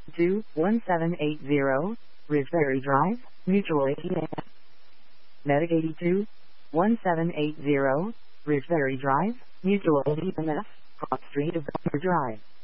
821780, Ridgeberry Drive, Mutual ATM. Medic 821780, Ridgeberry Drive, Mutual ATMF, Cross Street of Gardner Drive.